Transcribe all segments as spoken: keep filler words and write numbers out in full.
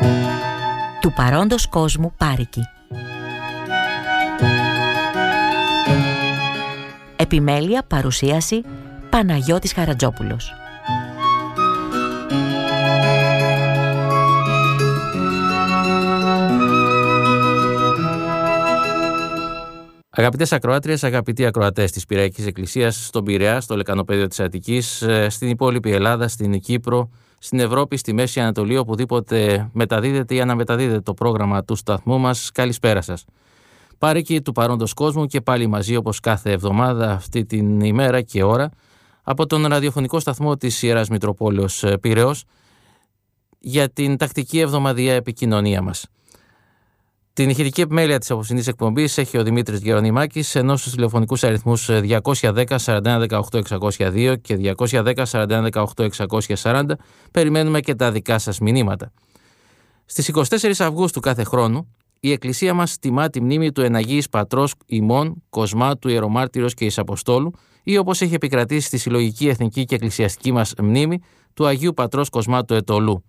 Του παρόντος κόσμου Πάρικη. Επιμέλεια, παρουσίαση Παναγιώτης Χαρατζόπουλος. Αγαπητές ακροάτριες, αγαπητοί ακροατές της Πειραϊκής Εκκλησίας, στον Πειραιά, στο λεκανοπέδιο της Αττικής, στην υπόλοιπη Ελλάδα, στην Κύπρο, στην Ευρώπη, στη Μέση Ανατολή, οπουδήποτε μεταδίδεται ή αναμεταδίδεται το πρόγραμμα του σταθμού μας, καλησπέρα σας. Πάρικη του παρόντος κόσμου και πάλι μαζί όπως κάθε εβδομάδα αυτή την ημέρα και ώρα από τον ραδιοφωνικό σταθμό της Ιεράς Μητροπόλεως Πειραιώς για την τακτική εβδομαδιαία επικοινωνία μας. Την ηχητική επιμέλεια της απόψινής εκπομπής έχει ο Δημήτρης Γερονιμάκης, ενώ στους τηλεφωνικούς αριθμούς διακόσια δέκα σαράντα ένα δεκαοκτώ εξακόσια δύο και διακόσια δέκα σαράντα ένα δεκαοκτώ εξακόσια σαράντα περιμένουμε και τα δικά σας μηνύματα. Στις εικοστή τέταρτη Αυγούστου κάθε χρόνο, η Εκκλησία μας τιμά τη μνήμη του Εναγίης Πατρός ημών Κοσμάτου Ιερομάρτυρος και Εισαποστόλου, ή όπως έχει επικρατήσει στη συλλογική εθνική και εκκλησιαστική μας μνήμη του Αγίου Πατρός Κοσμάτου Ετωλού.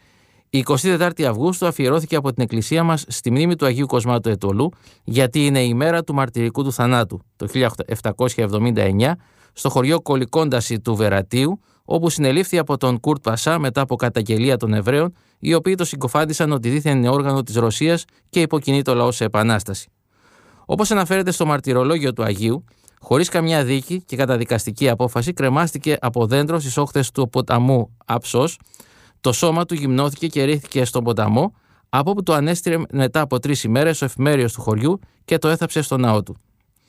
Η εικοστή τέταρτη Αυγούστου αφιερώθηκε από την Εκκλησία μας στη μνήμη του Αγίου Κοσμάτου Ετωλού, γιατί είναι η μέρα του μαρτυρικού του θανάτου, το χίλια επτακόσια εβδομήντα εννιά, στο χωριό Κολικόνταση του Βερατίου, όπου συνελήφθη από τον Κουρτ Πασά μετά από καταγγελία των Εβραίων, οι οποίοι το συγκοφάντησαν ότι δήθεν είναι όργανο της Ρωσίας και υποκινεί το λαό σε επανάσταση. Όπως αναφέρεται στο μαρτυρολόγιο του Αγίου, χωρίς καμιά δίκη και καταδικαστική απόφαση, κρεμάστηκε από δέντρο στις όχθες του ποταμού Άψος. Το σώμα του γυμνώθηκε και ρίχθηκε στον ποταμό, από όπου το ανέστηρε μετά από τρεις ημέρες ο εφημέριος του χωριού και το έθαψε στο ναό του.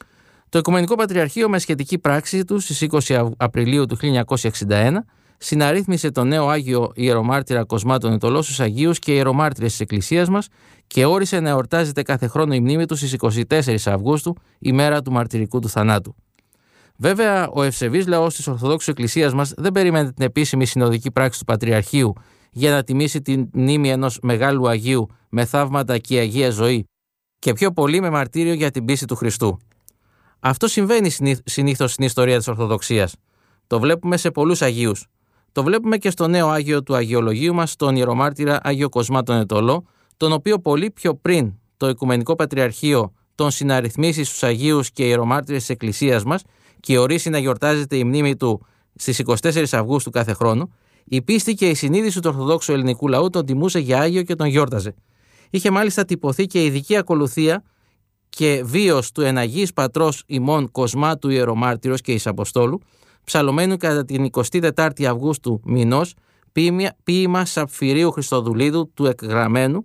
Το Οικουμενικό Πατριαρχείο, με σχετική πράξη του στις είκοσι Απριλίου του χίλια εννιακόσια εξήντα ένα, συναρρύθμισε τον νέο Άγιο Ιερομάρτυρα Κοσμάτων Ετωλό στους Αγίους και Ιερομάρτυρες της Εκκλησίας μας και όρισε να εορτάζεται κάθε χρόνο η μνήμη του στις εικοστή τέταρτη Αυγούστου, ημέρα του μαρτυρικού του θανάτου. Βέβαια, ο ευσεβής λαός της Ορθοδόξου Εκκλησίας μας δεν περιμένει την επίσημη συνοδική πράξη του Πατριαρχείου για να τιμήσει την μνήμη ενός μεγάλου Αγίου με θαύματα και αγία ζωή, και πιο πολύ με μαρτύριο για την πίστη του Χριστού. Αυτό συμβαίνει συνήθως στην ιστορία της Ορθοδοξίας. Το βλέπουμε σε πολλούς Αγίους. Το βλέπουμε και στο νέο Άγιο του Αγιολογίου μας, τον Ιερομάρτυρα Άγιο Κοσμάτων Ετωλό, τον οποίο πολύ πιο πριν το Οικουμενικό Πατριαρχείο τον συναρρυθμίσει στους Αγίους και Ιερομάρτυρες της Εκκλησίας μας και ορίσει να γιορτάζεται η μνήμη του στις εικοστή τέταρτη Αυγούστου κάθε χρόνο, η πίστη και η συνείδηση του Ορθοδόξου ελληνικού λαού τον τιμούσε για Άγιο και τον γιόρταζε. Είχε μάλιστα τυπωθεί και ειδική ακολουθία και βίος του Εναγίης Πατρός ημών Κοσμάτου Ιερομάρτυρος και Εισαποστόλου, ψαλωμένου κατά την εικοστή τέταρτη Αυγούστου μηνός, ποίημα Σαπφυρίου Χριστοδουλίδου του Εκγραμμένου,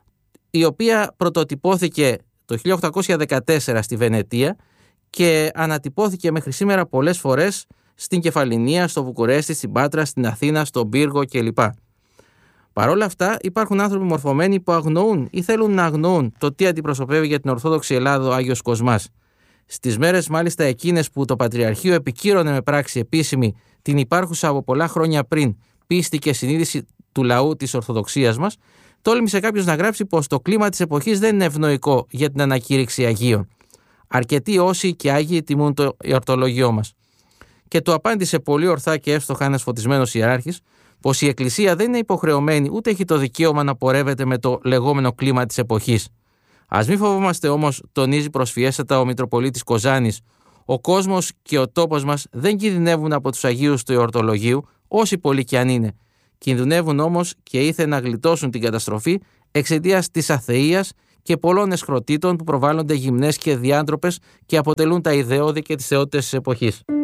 η οποία πρωτοτυπώθηκε το χίλια οκτακόσια δεκατέσσερα στη Βενετία και ανατυπώθηκε μέχρι σήμερα πολλές φορές στην Κεφαληνία, στο Βουκουρέστι, στην Πάτρα, στην Αθήνα, στον Πύργο κλπ. Παρ' όλα αυτά, υπάρχουν άνθρωποι μορφωμένοι που αγνοούν ή θέλουν να αγνοούν το τι αντιπροσωπεύει για την Ορθόδοξη Ελλάδα ο Άγιος Κοσμάς. Στις μέρες μάλιστα εκείνες που το Πατριαρχείο επικύρωνε με πράξη επίσημη την υπάρχουσα από πολλά χρόνια πριν πίστη και συνείδηση του λαού της Ορθοδοξίας μας, τόλμησε κάποιος να γράψει πως το κλίμα της εποχής δεν είναι ευνοϊκό για την ανακήρυξη Αγίων. Αρκετοί όσοι και Άγιοι τιμούν το εορτολόγιό μας. Και του απάντησε πολύ ορθά και εύστοχα ένας φωτισμένος ιεράρχης πως η Εκκλησία δεν είναι υποχρεωμένη ούτε έχει το δικαίωμα να πορεύεται με το λεγόμενο κλίμα της εποχής. Ας μην φοβόμαστε όμως, τονίζει προσφιέστατα ο Μητροπολίτης Κοζάνης, ο κόσμος και ο τόπος μας δεν κινδυνεύουν από τους Αγίους του εορτολογίου, όσοι πολλοί κι αν είναι. Κινδυνεύουν όμως και ήθελαν να γλιτώσουν την καταστροφή εξαιτίας της αθείας και πολλών εσχροτήτων που προβάλλονται γυμνές και διάντροπες και αποτελούν τα ιδεώδη και τις θεότητες της εποχής.